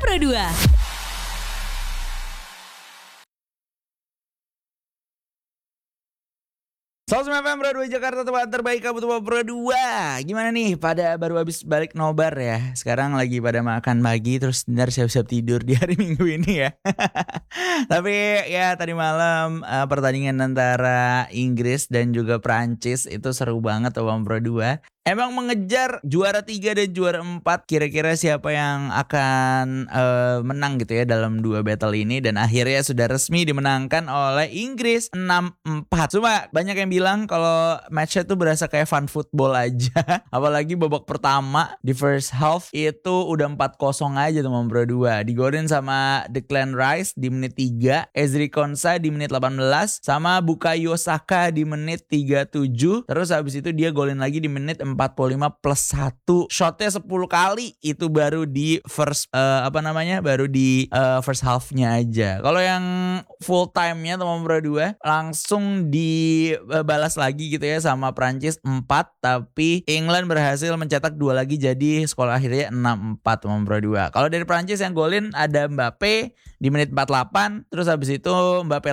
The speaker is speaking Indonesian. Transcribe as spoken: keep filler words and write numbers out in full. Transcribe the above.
Pro dua. seratus sembilan F M Pro dua Jakarta, tempat terbaik kamu tuh Pro dua. Gimana nih, pada baru habis balik nobar ya? Sekarang lagi pada makan pagi, terus ntar siap-siap tidur di hari Minggu ini ya. Tapi ya tadi malam uh, pertandingan antara Inggris dan juga Prancis itu seru banget tuh Pro dua. Emang mengejar juara tiga dan juara empat, kira-kira siapa yang akan uh, menang gitu ya dalam dua battle ini. Dan akhirnya sudah resmi dimenangkan oleh Inggris enam empat. Cuma banyak yang bilang kalau matchnya tuh berasa kayak fun football aja. Apalagi babak pertama di first half itu udah empat kosong aja tuh Pro dua. Digolin sama Declan Rice di menit tiga, Ezri Konsa di menit delapan belas, sama Bukayo Saka di menit tiga puluh tujuh. Terus habis itu dia golin lagi di menit empat puluh lima plus satu. Shotnya sepuluh kali. Itu baru di first uh, apa namanya baru di uh, first halfnya aja. Kalau yang full time-nya teman Pro dua langsung dibalas lagi gitu ya sama Prancis empat, tapi England berhasil mencetak dua lagi, jadi skor akhirnya enam empat teman Pro dua. Kalau dari Prancis yang golin ada Mbappe di menit empat puluh delapan, terus habis itu Mbappe